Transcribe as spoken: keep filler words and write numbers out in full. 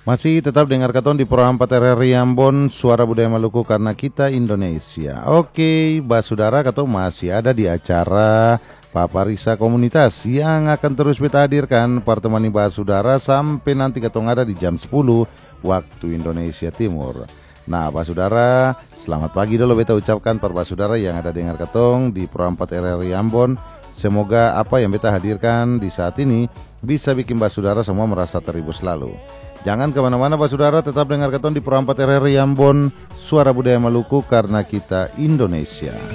Masih tetap dengar katon di Pro empat R R I Ambon, Suara Budaya Maluku karena kita Indonesia. Oke, Basudara katon masih ada di acara Paparisa Komunitas yang akan terus kita hadirkan pertemani Basudara sampai nanti katon ada di jam sepuluh waktu Indonesia Timur. Nah, Basudara, selamat pagi dulu beta ucapkan per Basudara yang ada dengar katong di Pro empat R R I Ambon. Semoga apa yang beta hadirkan di saat ini bisa bikin Basudara semua merasa terhibur selalu. Jangan kemana-mana Basudara, tetap dengar katong di Pro empat R R I Ambon, Suara Budaya Maluku karena kita Indonesia.